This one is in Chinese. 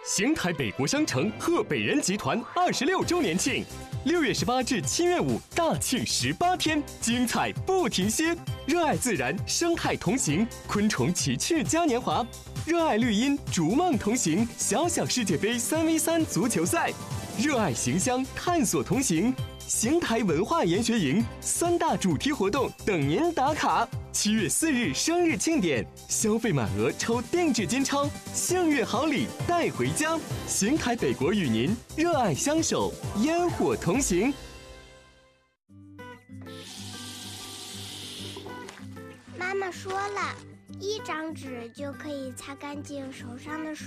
邢台北国商城贺北人集团26周年庆，6月18至7月5大庆18天，精彩不停歇！热爱自然，生态同行，昆虫奇趣嘉年华；热爱绿荫，逐梦同行，小小世界杯3v3足球赛；热爱形香，探索同行。邢台文化研学营3大主题活动等您打卡。7月4日生日庆典，消费满额抽定制金钞，幸运好礼带回家。邢台北国与您热爱相守，烟火同行。 妈妈说了，1张纸就可以擦干净手上的水。